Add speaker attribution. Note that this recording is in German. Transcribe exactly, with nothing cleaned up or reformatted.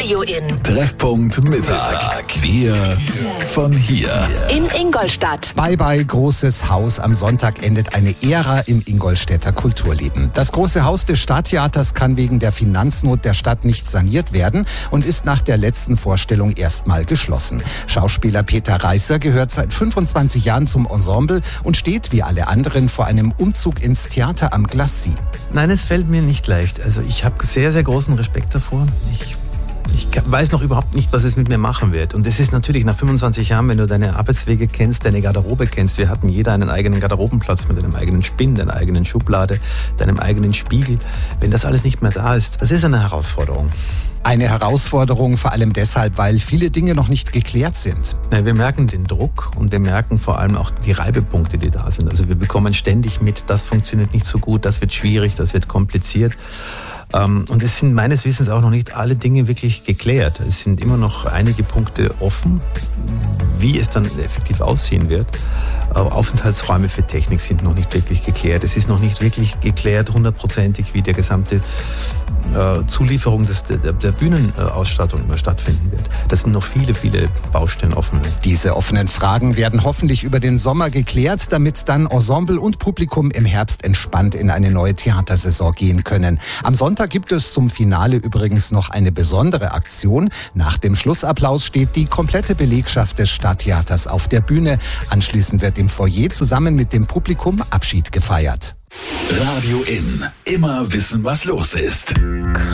Speaker 1: Radio in
Speaker 2: Treffpunkt Mittag. Wir von hier.
Speaker 1: in Ingolstadt.
Speaker 3: Bye bye großes Haus. Am Sonntag endet eine Ära im Ingolstädter Kulturleben. Das große Haus des Stadttheaters kann wegen der Finanznot der Stadt nicht saniert werden und ist nach der letzten Vorstellung erstmal geschlossen. Schauspieler Peter Reißer gehört seit fünfundzwanzig Jahren zum Ensemble und steht wie alle anderen vor einem Umzug ins Theater am Glacis.
Speaker 4: Nein, es fällt mir nicht leicht. Also ich habe sehr, sehr großen Respekt davor. Ich Ich weiß noch überhaupt nicht, was es mit mir machen wird. Und es ist natürlich nach fünfundzwanzig Jahren, wenn du deine Arbeitswege kennst, deine Garderobe kennst. Wir hatten jeder einen eigenen Garderobenplatz mit einem eigenen Spinn, deiner eigenen Schublade, deinem eigenen Spiegel. Wenn das alles nicht mehr da ist, das ist eine Herausforderung.
Speaker 3: Eine Herausforderung vor allem deshalb, weil viele Dinge noch nicht geklärt sind.
Speaker 4: Na, wir merken den Druck und wir merken vor allem auch die Reibepunkte, die da sind. Also wir bekommen ständig mit, das funktioniert nicht so gut, das wird schwierig, das wird kompliziert. Und es sind meines Wissens auch noch nicht alle Dinge wirklich geklärt. Es sind immer noch einige Punkte offen, wie es dann effektiv aussehen wird. Aufenthaltsräume für Technik sind noch nicht wirklich geklärt. Es ist noch nicht wirklich geklärt, hundertprozentig, wie der gesamte äh, Zulieferung des, der, der Bühnenausstattung immer stattfinden wird. Das sind noch viele, viele Baustellen offen.
Speaker 3: Diese offenen Fragen werden hoffentlich über den Sommer geklärt, damit dann Ensemble und Publikum im Herbst entspannt in eine neue Theatersaison gehen können. Am Sonntag gibt es zum Finale übrigens noch eine besondere Aktion. Nach dem Schlussapplaus steht die komplette Belegschaft des Stadttheaters auf der Bühne. Anschließend wird im Foyer zusammen mit dem Publikum Abschied gefeiert.
Speaker 2: Radio in. Immer wissen, was los ist.